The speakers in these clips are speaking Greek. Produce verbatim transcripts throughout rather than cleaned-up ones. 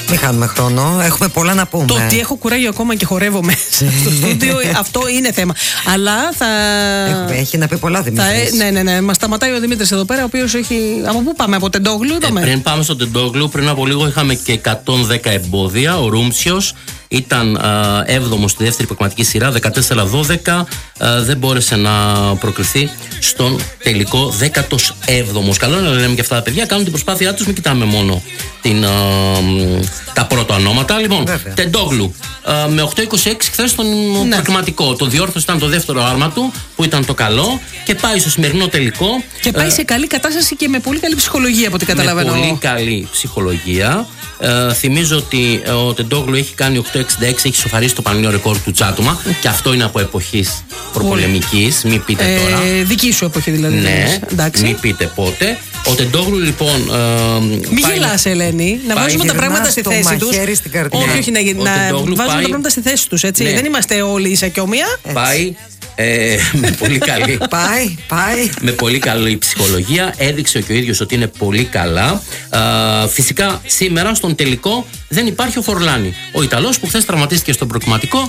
Μην χάνουμε χρόνο. Έχουμε πολλά να πούμε. Το ότι έχω κουράγιο ακόμα και χορεύω μέσα στο στούντιο, αυτό είναι θέμα. Αλλά θα. Έχουμε, έχει να πει πολλά Δημήτρης. Ναι, ναι, ναι. Μας σταματάει ο Δημήτρης εδώ πέρα, ο οποίος έχει. Από πού πάμε, από Τεντόγλου, ε, πριν πάμε στο Τεντόγλου, πριν από λίγο είχαμε και εκατόν δέκα εμπόδια. Ο Ρούμψιος ήταν έβδομος στη δεύτερη προγραμματική σειρά, δεκατέσσερα δώδεκα. Α, δεν μπόρεσε να προκριθεί στον τελικό δέκατος έβδομος. Καλό είναι να λέμε και αυτά τα παιδιά, κάνουν την προσπάθειά τους, μην κοιτάμε μόνο την, α, τα πρώτα ονόματα. Λοιπόν, βέβαια. Τεντόγλου α, με οκτώ είκοσι έξι χθες στον ναι. προκριματικό. Το διόρθωση ήταν το δεύτερο άρμα του, που ήταν το καλό, και πάει στο σημερινό τελικό. Και πάει σε καλή κατάσταση και με πολύ καλή ψυχολογία, από ό,τι καταλαβαίνω. Με πολύ καλή ψυχολογία. Ε, θυμίζω ότι ο Τεντόγλου έχει κάνει οκτώ εξήντα έξι, έχει σοφαρίσει το πανελλήνιο ρεκόρ του Τσάτουμα, και αυτό είναι από εποχής προπολεμικής. Μην πείτε ε, τώρα. Δική σου εποχή δηλαδή. Ναι, μην πείτε πότε. Ο Τεντόγλου λοιπόν. Ε, Μην γελάς, Ελένη. Να βάζουμε τα πράγματα στη θέση τους. Όχι, όχι, να, να βάζουμε πάει... τα πράγματα στη θέση τους. Έτσι. Ναι. Δεν είμαστε όλοι ίσα και ομοία. Πάει. Ε, με πολύ καλή πάει, πάει. με πολύ καλή ψυχολογία. Έδειξε και ο ίδιος ότι είναι πολύ καλά. Α, φυσικά σήμερα στον τελικό δεν υπάρχει ο Φορλάνη, ο Ιταλός που χθες τραυματίστηκε στον προκριματικό.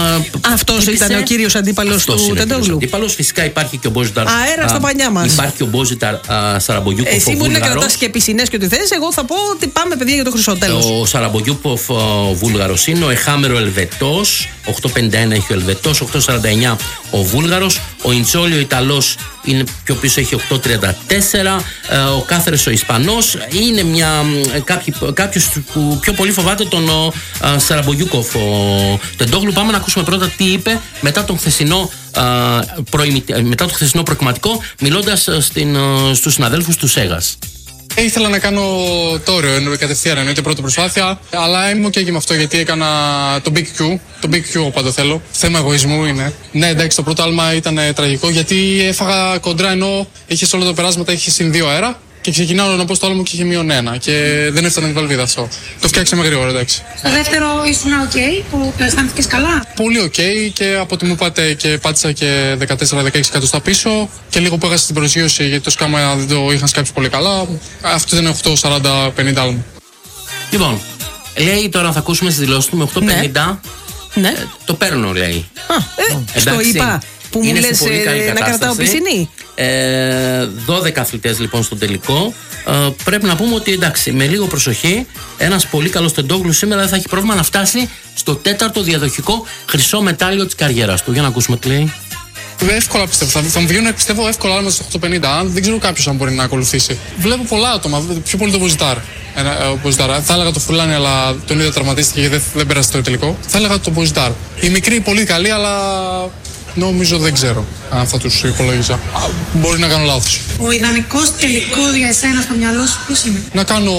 Αυτός ήταν ο κύριος αντίπαλος του Τεντόγλου. Αντίπαλος. Φυσικά υπάρχει και ο Μπόζιταρ. Αέρα στο πανιά μας. Υπάρχει και ο Μπόζιταρ Σαραμπογιούκοφ. Εσύ μπορεί να κρατάς και πισινές και ό,τι θες. Εγώ θα πω ότι πάμε παιδιά για το χρυσό τέλος. Ο Σαραμπογιούκοφ Βούλγαρος είναι. Ο Εχάμερο Ελβετός. οκτώ πενήντα ένα έχει ο Ελβετός. οκτώ σαράντα εννιά ο Βούλγαρος. Ο Ιντσόλι ο Ιταλός είναι πιο πίσω, έχει οκτώ τριάντα τέσσερα. Ο Κάθερες ο Ισπανός. Είναι μια, κάποιος που πιο πολύ φοβάται τον ο, α, Σαραμπογιούκοφ ο Τεντόγλου. Πάμε να ακούσουμε πρώτα τι είπε μετά τον χθεσινό, α, προημι, μετά το χθεσινό προκριματικό, μιλώντας στην, α, στους συναδέλφους του Σέγας. Ήθελα να κάνω το όριο, εννοεί κατευθείαν, εννοείται πρώτη προσπάθεια, αλλά είμαι και με αυτό γιατί έκανα το Big Q. Το Big Q όποτε θέλω. Θέμα εγωισμού είναι. Ναι, εντάξει, το πρώτο άλμα ήταν τραγικό γιατί έφαγα κοντρά ενώ είχε σε όλα τα περάσματα, είχε συν δύο αέρα. Και ξεκινάω να πω στο άλμο και είχε μείον ένα. Και δεν έφτανε την βαλβίδα αυτό. Το φτιάξαμε γρήγορα, εντάξει. Στο δεύτερο ήσουν OK, που το αισθάνθηκες καλά. Πολύ OK, και από ό,τι μου είπατε και πάτησα και δεκατέσσερα δεκαέξι εκατοστά πίσω. Και λίγο που έχασα την προσγείωση γιατί το σκάμα δεν το είχαν σκάψει πολύ καλά. Αυτό ήταν οκτώ σαράντα πενήντα άλμο. Λοιπόν, λέει τώρα θα ακούσουμε στις δηλώσεις του με οκτώ πενήντα. Ναι. Ε, το παίρνω, λέει. Α, ε, στο είπα. Που μου λες ε, να κρατάω πισινή. Ε, δώδεκα αθλητές λοιπόν στο τελικό. Ε, πρέπει να πούμε ότι εντάξει, με λίγο προσοχή, ένας πολύ καλός Τεντόγλου σήμερα δεν θα έχει πρόβλημα να φτάσει στο τέταρτο διαδοχικό χρυσό μετάλλιο της καριέρας του. Για να ακούσουμε τι λέει. Εύκολα πιστεύω. Θα, θα μου βγαίνουν πιστεύω εύκολα άλμα στο οκτώ πενήντα. Δεν ξέρω κάποιος αν μπορεί να ακολουθήσει. Βλέπω πολλά άτομα. Πιο πολύ το Μποζιτάρ. Θα έλεγα το Φουρλάνι, αλλά τον είδα τραυματίστηκε και δεν, δεν πέρασε το τελικό. Θα έλεγα το Μποζιτάρ. Η μικρή πολύ καλή, αλλά νομίζω δεν ξέρω αν θα τους υπολόγιζα. Μπορεί να κάνω λάθος. Ο ιδανικός τελικός για εσένα στο μυαλό σου ποιος είναι? Να κάνω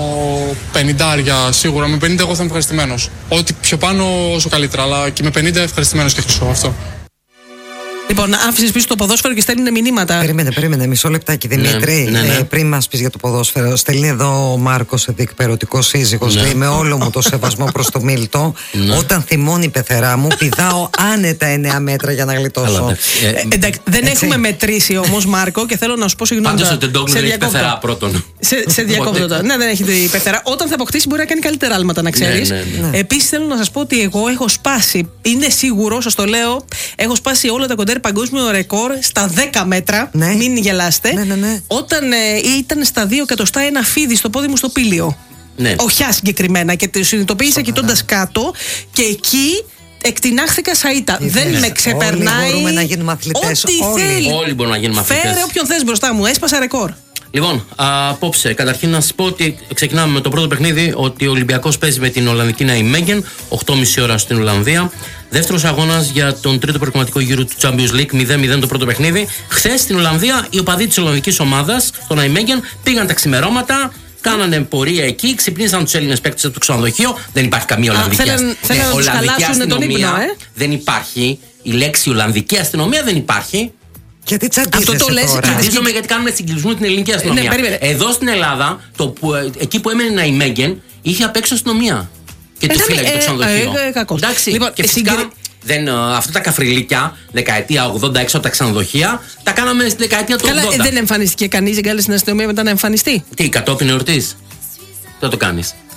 πενήντα σίγουρα. Με πενήντα εγώ θα είμαι ευχαριστημένος. Ό,τι πιο πάνω όσο καλύτερα, αλλά και με πενήντα ευχαριστημένος και χρυσό αυτό. Λοιπόν, άφησες πίσω το ποδόσφαιρο και στέλνουν μηνύματα. Περίμενε, περίμενε, μισό λεπτάκι Δημήτρη. Ναι, ναι, ναι. Ε, πριν μας πεις για το ποδόσφαιρο, στέλνει εδώ ο Μάρκος, διεκπαιρωτικός σύζυγος. Ναι. Λέει με όλο μου το σεβασμό προς το Μίλτο, ναι. Όταν θυμώνει η πεθερά μου, πηδάω άνετα εννέα μέτρα για να γλιτώσω. Ε, ε, εντάξει, δεν έτσι έχουμε μετρήσει όμως, Μάρκο, και θέλω να σου πω συγγνώμη. Πάντως ο Τεντόγλου δεν έχει πεθερά πρώτον. Σε, σε διακόπτω τώρα. Ναι, δεν έχει η πεθερά. Όταν θα αποκτήσει, μπορεί να κάνει καλύτερα άλματα, να ξέρεις. Ναι, ναι, ναι. Επίσης, θέλω να σας πω ότι εγώ έχω σπάσει, είναι σίγουρο, σας το λέω, έχω σπάσει όλα τα κοντέρ παγκόσμιο ρεκόρ στα δέκα μέτρα. Ναι. Μην γελάστε. Ναι, ναι, ναι. Όταν ε, ήταν στα δύο εκατοστά ένα φίδι στο πόδι μου στο πήλιο. Ναι. Οχιά συγκεκριμένα. Και το συνειδητοποίησα κοιτώντας κάτω, και εκεί εκτινάχθηκα σαΐτα. Δεν με ξεπερνάει. Όλοι μπορούμε να γίνουμε αθλητές. Ό,τι θέλει. Όλοι μπορούμε να γίνουμε αθλητές. Φέρε όποιον θες μπροστά μου. Έσπασα ρεκόρ. Λοιπόν, απόψε, καταρχήν να σας πω ότι ξεκινάμε με το πρώτο παιχνίδι, ότι ο Ολυμπιακός παίζει με την Ολλανδική Ναϊμέγεν, οκτώ και μισή ώρα στην Ολλανδία. Δεύτερος αγώνας για τον τρίτο προκριματικό γύρο του Champions League, μηδέν μηδέν το πρώτο παιχνίδι. Χθες στην Ολλανδία οι οπαδοί της Ολλανδικής ομάδας, στο Ναϊμέγεν, πήγαν τα ξημερώματα. Κάνανε πορεία εκεί, ξυπνήσαν τους Έλληνες παίκτες από το ξενοδοχείο. Δεν υπάρχει καμία Ολλανδική αστυνομία. Ε? Δεν υπάρχει. Η λέξη Ολλανδική αστυνομία δεν υπάρχει. Γιατί αυτό το λες, τσαντίζομαι γιατί κάνουμε συγκλισμούς την ελληνική αστυνομία. Ναι, εδώ στην Ελλάδα, το που, εκεί που έμενε η Ναϊμέγεν, είχε απ' έξω αστυνομία. Και του φύλαγε το ξενοδοχείο. Εντάξει, λοιπόν, και φυσικά συγκρι... δεν, αυτά τα καφριλίκια δεκαετία ογδόντα έξω από τα ξενοδοχεία τα κάναμε στη δεκαετία του ογδόντα. Καλά, δεν εμφανίστηκε κανείς, δεν κάλεσε στην αστυνομία μετά να εμφανιστεί. Τι, κατόπιν εορτής. Δεν το κάνεις.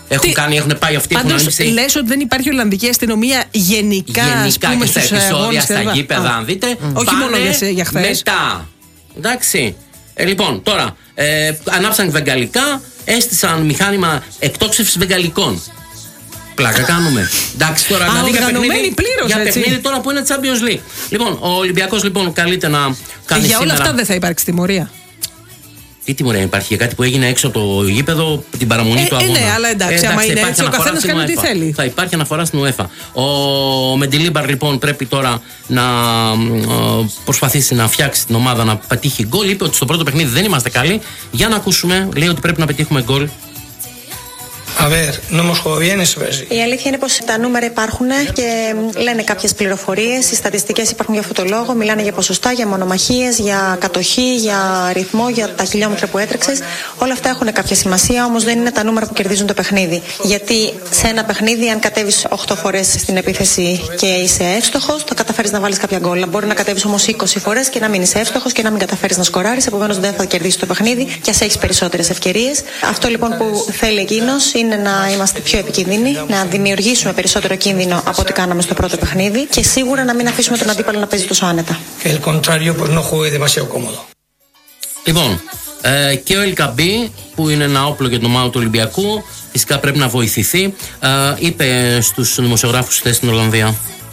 Έχουν, κάνει, έχουν πάει αυτοί που πάντως λες ότι δεν υπάρχει Ολλανδική αστυνομία γενικά, γενικά πούμε, και στα επεισόδια, στα γήπεδα, αν δείτε. Mm. Όχι μόνο για, για χθες. Μετά. Εντάξει. Ε, λοιπόν, τώρα ε, ανάψαν βεγγαλικά, έστησαν μηχάνημα εκτόξευσης βεγγαλικών. Πλάκα κάνουμε. Εντάξει, τώρα Α, να δει για παιχνίδι, πλήρως, για έτσι. παιχνίδι τώρα που είναι Champions League. Λοιπόν, ο Ολυμπιακός λοιπόν καλείται να κάνει. Για όλα σήμερα... αυτά δεν θα υπάρξει τιμωρία. Τι τιμωρία υπάρχει για κάτι που έγινε έξω από το γήπεδο, την παραμονή ε, του αγώνα. Ε, ναι, αλλά εντάξει, άμα είναι έτσι, ο καθένας κάνει ό,τι θέλει. Θα υπάρχει αναφορά στην UEFA. Ο Μεντιλίμπαρ λοιπόν πρέπει τώρα να προσπαθήσει να φτιάξει την ομάδα να πετύχει γκολ. Είπε ότι στο πρώτο παιχνίδι δεν είμαστε καλοί. Για να ακούσουμε, λέει ότι πρέπει να πετύχουμε γκολ. A ver, no hemos jugado bien, eso es. Η αλήθεια είναι πως τα νούμερα υπάρχουν και λένε κάποιες πληροφορίες. Οι στατιστικές υπάρχουν για αυτό το λόγο. Μιλάνε για ποσοστά, για μονομαχίες, για κατοχή, για ρυθμό, για τα χιλιόμετρα που έτρεξες. Όλα αυτά έχουν κάποια σημασία, όμως δεν είναι τα νούμερα που κερδίζουν το παιχνίδι. Γιατί σε ένα παιχνίδι, αν κατέβεις οκτώ φορές στην επίθεση και είσαι εύστοχος, θα καταφέρεις να βάλεις κάποια γκολ. Μπορεί να κατέβεις όμως είκοσι φορές και να μην είσαι εύστοχος και να μην καταφέρεις να σκοράρεις. Επομένως δεν θα κερδίσεις το παιχνίδι και ας έχεις περισσότερες ευκαιρίες. Αυτό λοιπόν που θέλει εκείνος είναι να είμαστε πιο επικίνδυνοι, να δημιουργήσουμε περισσότερο κίνδυνο από ό,τι κάναμε στο πρώτο παιχνίδι και σίγουρα να μην αφήσουμε τον αντίπαλο να παίζει τόσο άνετα. Λοιπόν, ε, και ο Ελκαμπή, που είναι ένα όπλο για την ομάδα του Ολυμπιακού, φυσικά πρέπει να βοηθηθεί. Ε, είπε στους δημοσιογράφους χθες στην Ολλανδία.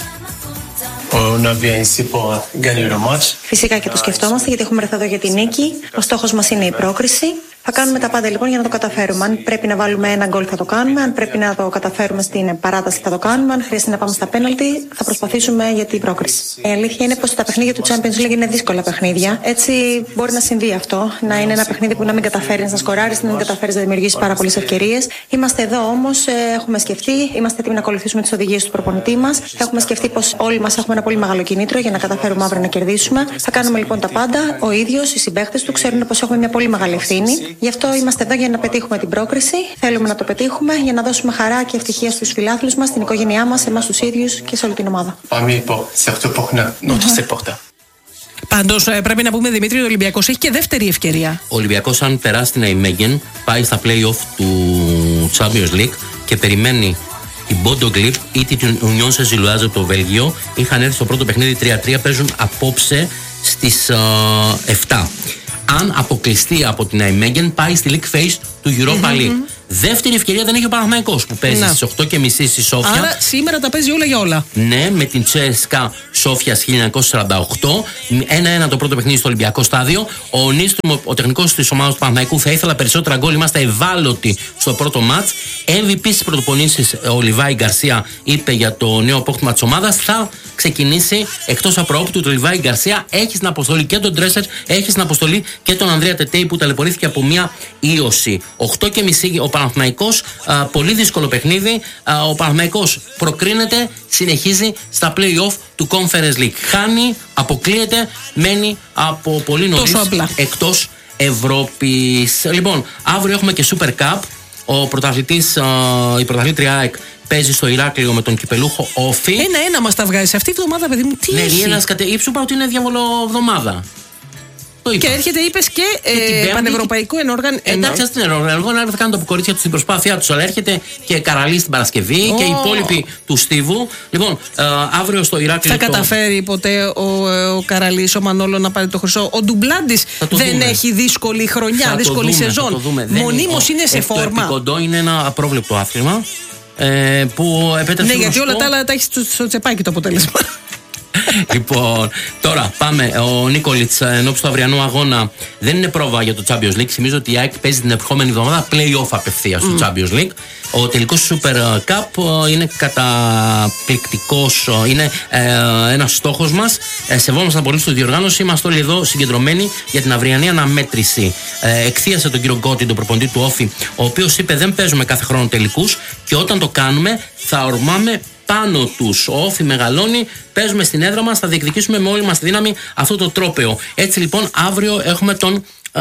Φυσικά και το σκεφτόμαστε γιατί έχουμε έρθει εδώ για τη νίκη. Ο στόχος μας είναι η πρόκριση. Θα κάνουμε τα πάντα λοιπόν για να το καταφέρουμε. Αν πρέπει να βάλουμε ένα γκολ θα το κάνουμε. Αν πρέπει να το καταφέρουμε στην παράταση θα το κάνουμε. Αν χρειάζεται να πάμε στα πέναλτι θα προσπαθήσουμε για την πρόκριση. Η αλήθεια είναι πως τα παιχνίδια του Champions League είναι δύσκολα παιχνίδια. Έτσι μπορεί να συμβεί αυτό. Να είναι ένα παιχνίδι που να μην καταφέρεις να σκοράρεις, να μην καταφέρεις να δημιουργήσεις πάρα πολλές ευκαιρίες. Είμαστε εδώ όμως, έχουμε σκεφτεί, είμαστε έτοιμοι να ακολουθήσουμε τις οδηγίες του προπονητή μας. Έχουμε σκεφτεί πως όλοι μας έχουμε ένα πολύ μεγάλο κινήτρο για να καταφέρουμε αύριο να κερδίσουμε. Θα κάνουμε λοιπόν τα πάντα. Ο ίδιος, οι συμπαίκτες του ξέρουν πως έχουμε μια πολύ μεγάλη ευθύνη. Γι' αυτό είμαστε εδώ για να πετύχουμε την πρόκριση. Θέλουμε να το πετύχουμε για να δώσουμε χαρά και ευτυχία στους φιλάθλους μας, στην οικογένειά μας, εμάς τους ίδιους και σε όλη την ομάδα. Πάντως πρέπει να πούμε, Δημήτρη, ο Ολυμπιακός έχει και δεύτερη ευκαιρία. Ο Ολυμπιακός, αν περάσει την Αϊμέγεν, πάει στα play-off του Champions League και περιμένει την Bodo Glimt ή την Union Saint-Gilloise από το Βέλγιο. Είχαν έρθει στο πρώτο παιχνίδι τρία τρία, παίζουν απόψε στις uh, επτά. Αν αποκλειστεί από την Αϊμέγεν, πάει στη League Phase του Europa League. Mm-hmm. Δεύτερη ευκαιρία δεν έχει ο Παναθηναϊκός που παίζει στις οκτώ και μισή στη Σόφια. Άρα σήμερα τα παίζει όλα για όλα. Ναι, με την Τσέσκα Σόφια χίλια εννιακόσια σαράντα οκτώ. ένα ένα το πρώτο παιχνίδι στο Ολυμπιακό στάδιο. Ο Νίστρομ, ο τεχνικός της ομάδας του Παναθηναϊκού, θα ήθελα περισσότερα γκολ. Είμαστε ευάλωτοι στο πρώτο μάτς. εμ βι πι στις πρωτοπονήσεις ο Λιβάη Γκαρσία είπε για το νέο απόκτημα της ομάδας. Θα ξεκινήσει εκτός απροόπτου του Λιβάη Γκαρσία. Έχει στην αποστολή και τον Ντρέσερ, έχει στην αποστολή και τον Ανδρέα Τετέι που ταλαιπωρήθηκε από μια ίωση. οκτώ και μισή ο Παναθηναϊκός, α, πολύ δύσκολο παιχνίδι. Α, ο Παναθηναϊκός προκρίνεται, συνεχίζει στα play-off του Conference League. Χάνει, αποκλείεται, μένει από πολύ νωρίς εκτός Ευρώπης. Λοιπόν, αύριο έχουμε και Super Cup. Ο πρωταθλητής, α, η πρωταθλήτρια ΑΕΚ παίζει στο Ηράκλειο με τον κυπελούχο Όφη. Ένα-ένα μας τα βγάζει αυτή η εβδομάδα, παιδί μου. Τι ναι, έχει? Ένας κατε... Ήψου είπα ότι είναι διαβολοβδομάδα. Και έρχεται, είπες, και, και ε, πανευρωπαϊκό ενόργαν. Εντάξει, ας την ενόργαν, θα κάνουν τα κορίτσια του στην προσπάθειά του. Αλλά έρχεται και Καραλή στην Παρασκευή oh. και οι υπόλοιποι του Στίβου. Λοιπόν, ε, αύριο στο Ηράκλειο. Θα το... καταφέρει ποτέ ο, ο Καραλής, ο Μανόλο να πάρει το χρυσό? Ο Ντουμπλάντης δεν δούμε. Έχει δύσκολη χρονιά, θα δύσκολη δούμε, σεζόν. Μονίμως είναι σε φόρμα. Το επικοντό είναι ένα απρόβλεπτο άθλημα ε, που επέτρεψε. Ναι, γιατί όλα τα άλλα τα έχει στο τσεπάκι το αποτέλεσμα. Λοιπόν, τώρα πάμε. Ο Νίκολιτς ενώπιση του αυριανού αγώνα δεν είναι πρόβα για το Champions League. Θυμίζω ότι η ΑΕΚ παίζει την επόμενη εβδομάδα play-off απευθείας mm. στο Champions League. Ο τελικός Super Cup είναι καταπληκτικός. Είναι ε, ένας στόχος μας. Ε, σεβόμαστε πολύ στη διοργάνωση. Είμαστε όλοι εδώ συγκεντρωμένοι για την αυριανή αναμέτρηση. Ε, εκθίασε τον κύριο Γκότη, τον προπονητή του Όφη, ο οποίος είπε: δεν παίζουμε κάθε χρόνο τελικούς και όταν το κάνουμε θα ορμάμε πάνω τους. Ο Όφη μεγαλώνει, παίζουμε στην έδρα μας, θα διεκδικήσουμε με όλη μας τη δύναμη αυτό το τρόπαιο. Έτσι λοιπόν αύριο έχουμε τον ε,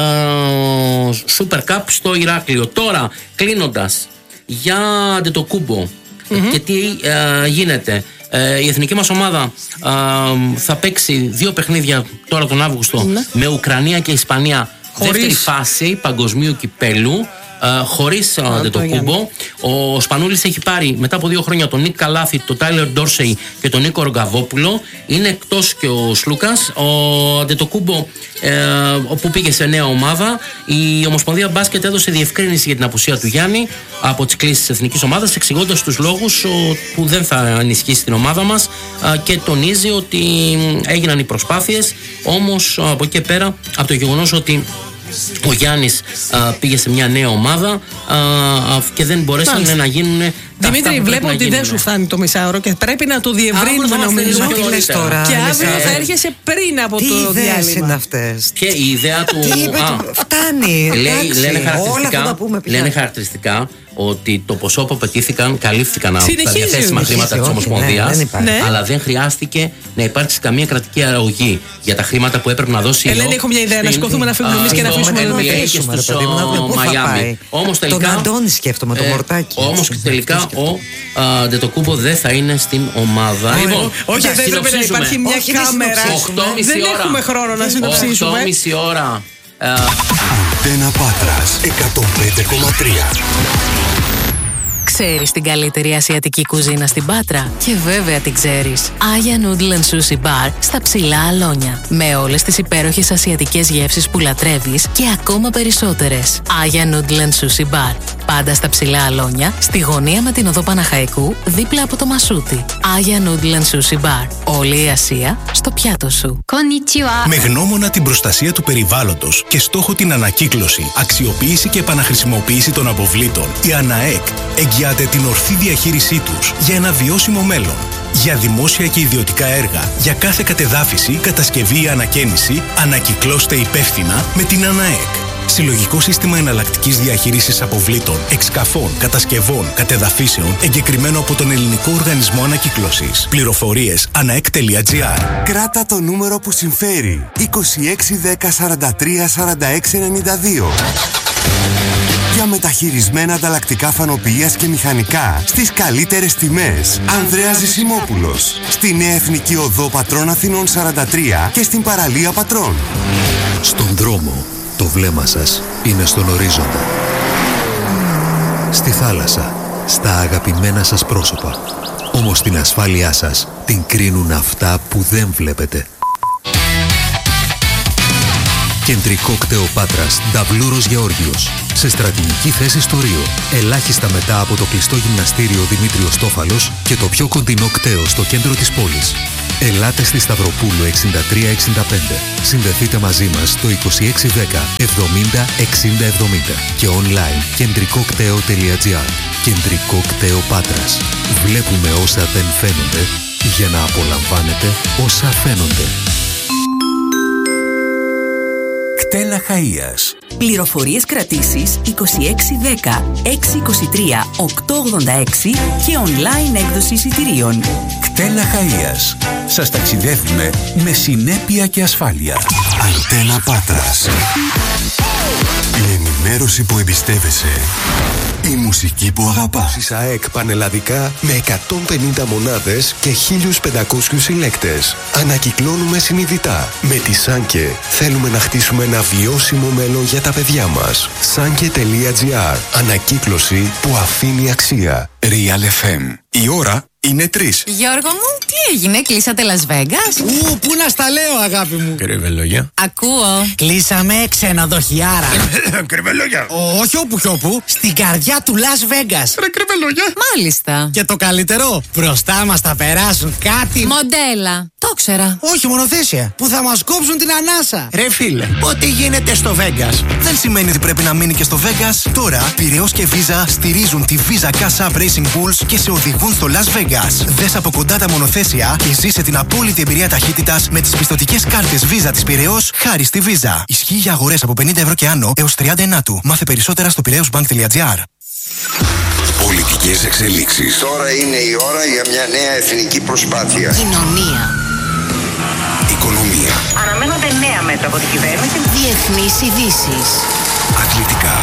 Super Cup στο Ηράκλειο. Τώρα κλείνοντας για Αντετοκούμπο mm-hmm. και τι ε, γίνεται. Ε, η εθνική μας ομάδα ε, θα παίξει δύο παιχνίδια τώρα τον Αύγουστο mm-hmm. με Ουκρανία και Ισπανία. Χωρίς... δεύτερη φάση παγκοσμίου κυπέλου. χωρίς Αντετοκούμπο. Ο Σπανούλης έχει πάρει μετά από δύο χρόνια τον Νίκ Καλάθη, τον Τάιλερ Ντόρσεϊ και τον Νίκο Ρογκαβόπουλο. Είναι εκτός και ο Σλούκας. Ο Αντετοκούμπο, ε, που πήγε σε νέα ομάδα. Η Ομοσπονδία Μπάσκετ έδωσε διευκρίνηση για την απουσία του Γιάννη από τις κλήσεις της εθνικής ομάδας, εξηγώντας τους λόγους που δεν θα ενισχύσει την ομάδα μας, και τονίζει ότι έγιναν οι προσπάθειες, όμως από εκεί και πέρα, από το γεγονός ότι ο Γιάννης α, πήγε σε μια νέα ομάδα α, α, και δεν μπορέσαν Μάλιστα. να γίνουν. Δημήτρη, βλέπω ότι δεν σου φτάνει το μισάωρο και πρέπει να το διευρύνουμε, νομίζω. Τώρα, και αύριο θα έρχεσαι πριν από τι το διάλειμμα. Τι είναι αυτές? Και η ιδέα του. Τι είπε, α, φτάνει. Λέει, λένε, χαρακτηριστικά, λένε χαρακτηριστικά ότι το ποσό που απαιτήθηκαν καλύφθηκαν από τα διαθέσιμα χρήματα της Ομοσπονδίας, ναι, ναι. αλλά δεν χρειάστηκε να υπάρξει καμία κρατική αρρωγή για τα χρήματα που έπρεπε να δώσει. Ελένη, έχω μια ιδέα. Να σηκωθούμε να φύγουμε εμείς και να αφήσουμε το Μαϊάμι. Όμως τελικά. Τον Αντώνη σκέφτομαι, το μορτάκι. Όμως τελικά ο Αντετοκούμπο δεν θα είναι στην ομάδα. Λοιπόν, όχι, δεν έπρεπε να υπάρχει μια κάμερα. Δεν έχουμε χρόνο να συνοψίσουμε. οκτώ και μισή ώρα. Αντένα Πάτρας εκατόν πέντε κόμμα τρία. Ξέρεις την καλύτερη ασιατική κουζίνα στην Πάτρα? Και βέβαια την ξέρεις. Aya Noodle and Sushi Bar στα Ψηλά Αλόνια. Με όλες τις υπέροχες ασιατικές γεύσεις που λατρεύεις και ακόμα περισσότερες. Aya Noodle and Sushi Bar. Πάντα στα Ψηλά Αλόνια, στη γωνία με την οδό Παναχαϊκού, δίπλα από το Μασούτι. Aya Noodle and Sushi Bar. Όλη η Ασία στο πιάτο σου. Konnichiwa. Με γνώμονα την προστασία του περιβάλλοντος και στόχο την ανακύκλωση, αξιοποίηση και επαναχρησιμοποίηση των αποβλήτων, η ΑΝΑΕΚ εγγυάται την ορθή διαχείρισή τους για ένα βιώσιμο μέλλον. Για δημόσια και ιδιωτικά έργα, για κάθε κατεδάφιση, κατασκευή ή ανακαίνιση, ανακυκλώστε υπεύθυνα με την ΑΝΑΕΚ. Συλλογικό σύστημα εναλλακτικής διαχείρισης αποβλήτων, εξκαφών, κατασκευών, κατεδαφίσεων, εγκεκριμένο από τον Ελληνικό Οργανισμό Ανακύκλωσης. Πληροφορίες αναεκ τελεία τζι άρ. Κράτα το νούμερο που συμφέρει. είκοσι έξι δέκα σαράντα τρία σαράντα έξι ενενήντα δύο. Για μεταχειρισμένα ανταλλακτικά φανοποιίας και μηχανικά στις καλύτερες τιμές. Ανδρέας Ζησιμόπουλος. Στη Νέα Εθνική Οδό Πατρών Αθηνών σαράντα τρία και στην παραλία Πατρών. Στον δρόμο, το βλέμμα σας είναι στον ορίζοντα. Στη θάλασσα, στα αγαπημένα σας πρόσωπα. Όμως την ασφάλειά σας την κρίνουν αυτά που δεν βλέπετε. Κεντρικό κτέο Πάτρας, Νταβλούρος Γεώργιος. Σε στρατηγική θέση στο Ρίο. Ελάχιστα μετά από το κλειστό γυμναστήριο Δημήτριος Τόφαλος και το πιο κοντινό κτέο στο κέντρο της πόλης. Ελάτε στη Σταυροπούλου εξήντα τρία εξήντα πέντε. Συνδεθείτε μαζί μας στο είκοσι έξι δέκα εβδομήντα εξήντα εβδομήντα και online κεντρικό κτέο τελεία τζι άρ. Κεντρικό κτέο Πάτρας. Βλέπουμε όσα δεν φαίνονται για να απολαμβάνετε όσα φαίνονται. Κτέλα Χαΐας. Πληροφορίες κρατήσεις είκοσι έξι δέκα έξι είκοσι τρία οκτώ ογδόντα έξι και online έκδοση εισιτηρίων. Κτέλα Χαΐας. Σας ταξιδεύουμε με συνέπεια και ασφάλεια. Αντένα Πάτρας. Η ενημέρωση που εμπιστεύεσαι. Η μουσική που αγαπάς. Η ΑΕΚ πανελλαδικά με εκατόν πενήντα μονάδες και χίλιους πεντακόσιους συλλέκτες. Ανακυκλώνουμε συνειδητά. Με τη Σάνκε θέλουμε να χτίσουμε ένα βιώσιμο μέλλον για τα παιδιά μας. Σάνκε τελεία τζι άρ. Ανακύκλωση που αφήνει αξία. Real εφ εμ. Η ώρα είναι τρεις. Γιώργο μου, τι έγινε, κλείσατε Las Vegas? Ου, πού να στα λέω, αγάπη μου. Κρυβελόγια. Ακούω. Κλείσαμε ξενοδοχιάρα. Κρυβελόγια. Όχι όπου κι όπου, στην καρδιά του Las Vegas. Ρε κρυβελόγια. Μάλιστα. Και το καλύτερο, μπροστά μας θα περάσουν κάτι. Μοντέλα. Το ξέρα. Όχι, μονοθέσια. Που θα μας κόψουν την ανάσα. Ρε φίλε, ό,τι γίνεται στο Vegas δεν σημαίνει ότι πρέπει να μείνει και στο Vegas. Τώρα, Πειραιώς και Visa στηρίζουν τη Visa Cash App Racing Bulls και σε οδηγούν στο Las Vegas. Δες από κοντά τα μονοθέσια και ζήσε την απόλυτη εμπειρία ταχύτητας με τις πιστωτικές κάρτες Visa της Πειραιώς χάρη στη Visa. Ισχύει για αγορές από πενήντα ευρώ και άνω έως τριάντα ενάτου. Μάθε περισσότερα στο πειραιώς μπανκ τελεία τζι άρ. Πολιτικές εξελίξεις. Τώρα είναι η ώρα για μια νέα εθνική προσπάθεια. Κοινωνία. Οικονομία. Αναμένονται νέα μέτρα από την κυβέρνηση. Διεθνείς ειδήσεις. Αθλητικά.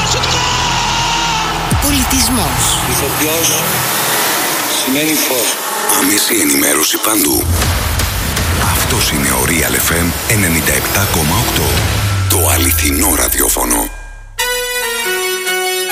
Πολιτισμός. Ηθοποιός σημαίνει φως. Άμεση ενημέρωση παντού. Αυτός είναι ο Real εφ εμ ενενήντα επτά κόμμα οκτώ. Το αληθινό ραδιόφωνο.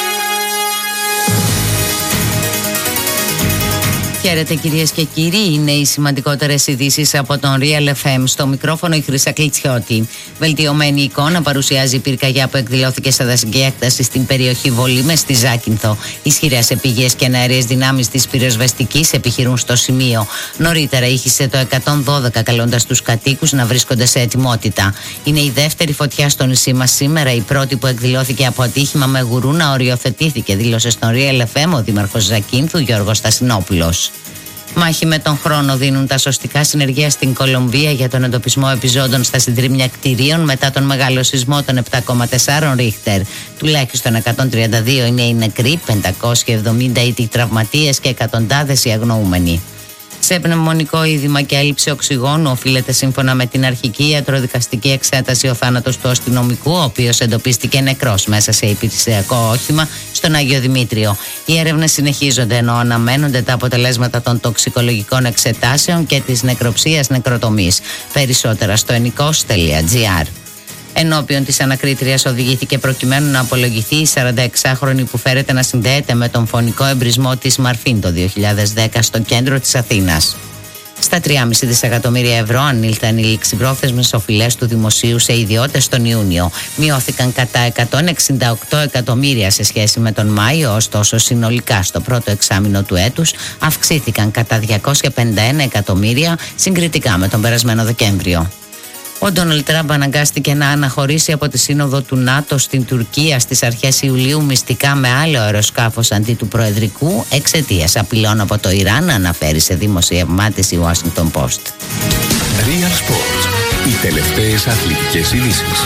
Χαίρετε κυρίες και κύριοι, είναι οι σημαντικότερες ειδήσεις από τον Real εφ εμ. Στο μικρόφωνο η Χρύσα Κλιτσιώτη. Βελτιωμένη εικόνα παρουσιάζει η πυρκαγιά που εκδηλώθηκε σε δασική έκταση στην περιοχή Βολήμες στη Ζάκυνθο. Ισχυρές επιγές και εναέριες δυνάμεις της πυροσβεστικής επιχειρούν στο σημείο. Νωρίτερα ήχησε το εκατόν δώδεκα καλώντας τους κατοίκους να βρίσκονται σε ετοιμότητα. Είναι η δεύτερη φωτιά στο νησί μας σήμερα, η πρώτη που εκδηλώθηκε από ατύχημα με γουρούνα οριοθετήθηκε, δήλωσε στον Real εφ εμ ο δήμαρχος Ζακίνθου Γιώργος Στασινόπουλος. Μάχη με τον χρόνο δίνουν τα σωστικά συνεργεία στην Κολομβία για τον εντοπισμό επιζώντων στα συντρίμμια κτηρίων μετά τον μεγάλο σεισμό των επτά κόμμα τέσσερα Ρίχτερ. Τουλάχιστον εκατόν τριάντα δύο είναι οι νεκροί, πεντακόσιοι εβδομήντα οι τραυματίες και εκατοντάδες οι αγνοούμενοι. Σε πνευμονικό είδημα και έλλειψη οξυγόνου οφείλεται σύμφωνα με την αρχική ιατροδικαστική εξέταση ο θάνατος του αστυνομικού, ο οποίος εντοπίστηκε νεκρός μέσα σε υπηρεσιακό όχημα στον Άγιο Δημήτριο. Οι έρευνες συνεχίζονται ενώ αναμένονται τα αποτελέσματα των τοξικολογικών εξετάσεων και της νεκροψίας νεκροτομής. Περισσότερα στο ενικός τελεία τζι άρ. Ενώπιον της ανακρίτριας οδηγήθηκε προκειμένου να απολογηθεί η σαρανταεξάχρονη που φέρεται να συνδέεται με τον φωνικό εμπρισμό της Μαρφίν το δύο χιλιάδες δέκα στο κέντρο της Αθήνας. Στα τρία κόμμα πέντε δισεκατομμύρια ευρώ ανήλθαν οι ληξιπρόθεσμες οφειλές του δημοσίου σε ιδιώτες τον Ιούνιο. Μειώθηκαν κατά εκατόν εξήντα οκτώ εκατομμύρια σε σχέση με τον Μάιο, ωστόσο συνολικά στο πρώτο εξάμηνο του έτους αυξήθηκαν κατά διακόσια πενήντα ένα εκατομμύρια συγκριτικά με τον περασμένο Δεκέμβριο. Ο Ντόναλντ Τραμπ αναγκάστηκε να αναχωρήσει από τη σύνοδο του ΝΑΤΟ στην Τουρκία στις αρχές Ιουλίου μυστικά με άλλο αεροσκάφος αντί του προεδρικού εξαιτίας απειλών από το Ιράν, αναφέρει σε δημοσίευμά της η Washington Post. Real Sports. Οι τελευταίες αθλητικές ειδήσεις.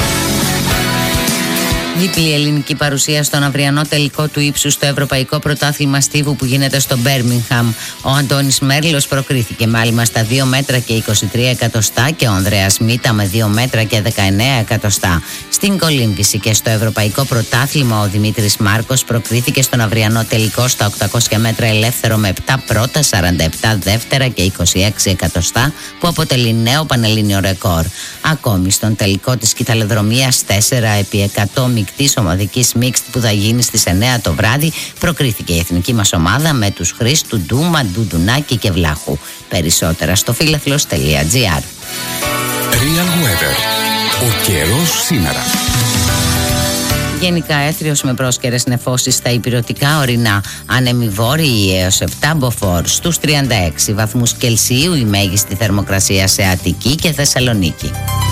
Διπλή ελληνική παρουσία στον αυριανό τελικό του ύψους στο Ευρωπαϊκό Πρωτάθλημα Στίβου που γίνεται στο Μπέρμιγχαμ. Ο Αντώνης Μέρλος προκρίθηκε με άλμα στα δύο μέτρα και είκοσι τρία εκατοστά και ο Ανδρέας Μίτα με δύο μέτρα και δεκαεννέα εκατοστά. Στην κολύμβηση και στο Ευρωπαϊκό Πρωτάθλημα ο Δημήτρης Μάρκος προκρίθηκε στον αυριανό τελικό στα οκτακόσια μέτρα ελεύθερο με επτά πρώτα, σαράντα επτά δεύτερα και είκοσι έξι εκατοστά που αποτελεί νέο πανελλήνιο ρεκόρ. Ακόμη στον τελικό της κυταλοδρομίας τέσσερα επί εκατό της ομαδικής μίξτ που θα γίνει στις εννέα το βράδυ προκρίθηκε η εθνική μας ομάδα με τους Χρήστου, Ντούμα, Ντουντουνάκη και Βλάχου. Περισσότερα στο φίλαθλος τελεία τζι άρ. Real Weather. Ο καιρός σήμερα. Γενικά έθριος με πρόσκαιρες νεφώσεις στα ηπειρωτικά ορεινά. Άνεμοι βόρειοι έως επτά μποφόρ. Στους τριάντα έξι βαθμούς Κελσίου η μέγιστη θερμοκρασία σε Αττική και Θεσσαλονίκη.